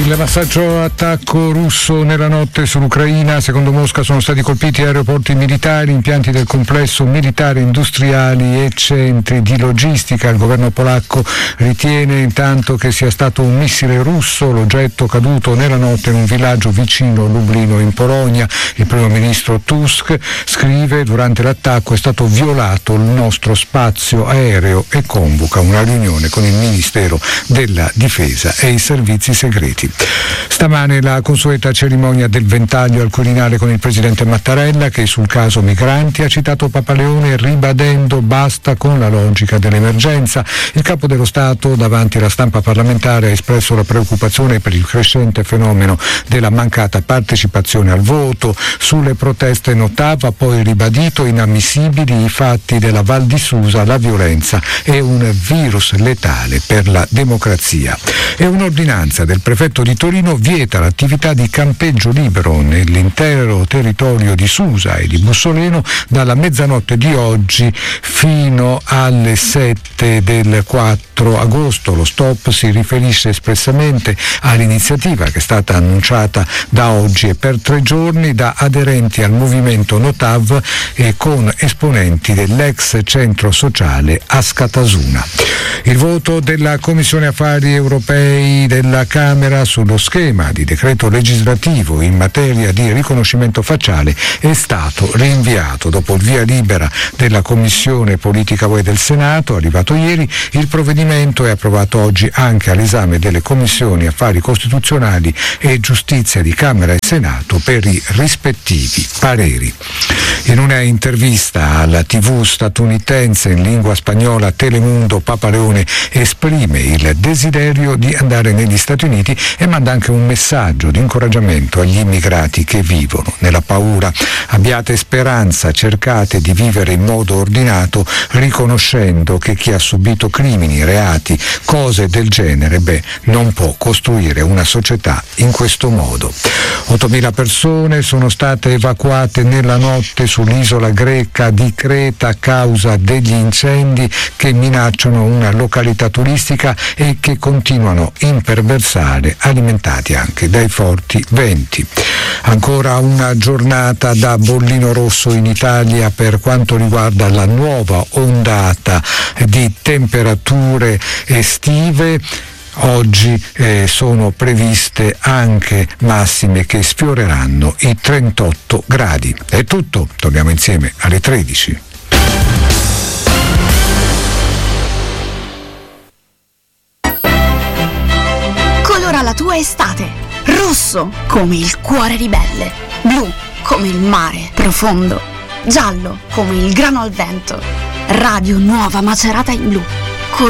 Il massaggio attacco russo nella notte sull'Ucraina. Secondo Mosca sono stati colpiti aeroporti militari, impianti del complesso militare industriali e centri di logistica. Il governo polacco ritiene intanto che sia stato un missile russo l'oggetto caduto nella notte in un villaggio vicino Lublino in Polonia. Il primo ministro Tusk scrive: durante l'attacco è stato violato il nostro spazio aereo, e convoca una riunione con il Ministero della Difesa e i servizi segreti. Stamane la consueta cerimonia del ventaglio al Quirinale con il presidente Mattarella, che sul caso migranti ha citato Papa Leone ribadendo basta con la logica dell'emergenza. Il capo dello Stato davanti alla stampa parlamentare ha espresso la preoccupazione per il crescente fenomeno della mancata partecipazione al voto. Sulle proteste Notav ha poi ribadito inammissibili i fatti della Val di Susa, la violenza è un virus letale per la democrazia. E un'ordinanza del prefetto di Torino vieta l'attività di campeggio libero nell'intero territorio di Susa e di Bussoleno dalla mezzanotte di oggi fino alle 7 del 4 agosto. Lo stop si riferisce espressamente all'iniziativa che è stata annunciata da oggi e per 3 giorni da aderenti al movimento Notav e con esponenti dell'ex centro sociale Askatasuna. Il voto della Commissione Affari Europei della Camera sullo schema di decreto legislativo in materia di riconoscimento facciale è stato rinviato. Dopo il via libera della Commissione Politica UE del Senato, arrivato ieri, il provvedimento è approvato oggi anche all'esame delle Commissioni Affari Costituzionali e Giustizia di Camera e Senato per i rispettivi pareri. In una intervista alla TV statunitense in lingua spagnola Telemundo, Papa Leone esprime il desiderio di andare negli Stati Uniti e manda anche un messaggio di incoraggiamento agli immigrati che vivono nella paura. Abbiate speranza, cercate di vivere in modo ordinato, riconoscendo che chi ha subito crimini, reati, cose del genere, non può costruire una società in questo modo. 8.000 persone sono state evacuate nella notte sull'isola greca di Creta a causa degli incendi che minacciano una località turistica e che continuano a imperversare, alimentati anche dai forti venti. Ancora una giornata da bollino rosso in Italia per quanto riguarda la nuova ondata di temperature estive. Oggi sono previste anche massime che sfioreranno i 38 gradi. È tutto, torniamo insieme alle 13. Colora la tua estate. Rosso come il cuore ribelle, blu come il mare profondo, giallo come il grano al vento. Radio Nuova Macerata in blu.